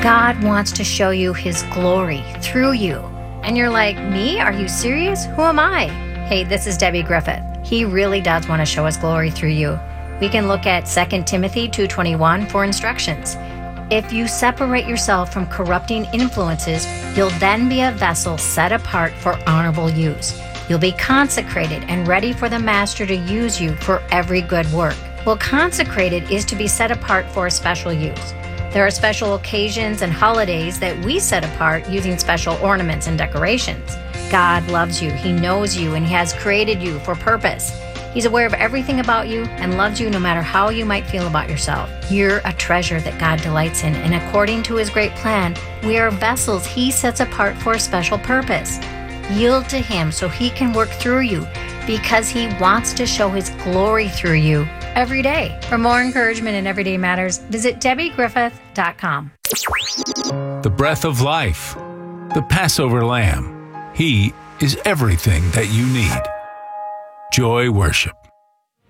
God wants to show you His glory through you. And you're like, me? Are you serious? Who am I? Hey, this is Debbie Griffith. He really does want to show His glory through you. We can look at 2 Timothy 2:21 for instructions. If you separate yourself from corrupting influences, you'll then be a vessel set apart for honorable use. You'll be consecrated and ready for the Master to use you for every good work. Well, consecrated is to be set apart for a special use. There are special occasions and holidays that we set apart using special ornaments and decorations. God loves you, He knows you, and He has created you for purpose. He's aware of everything about you and loves you no matter how you might feel about yourself. You're a treasure that God delights in, and according to His great plan, we are vessels He sets apart for a special purpose. Yield to Him so He can work through you because He wants to show His glory through you every day. For more encouragement in Everyday Matters, visit DebbieGriffith.com. The breath of life, the Passover Lamb. He is everything that you need. Joy Worship.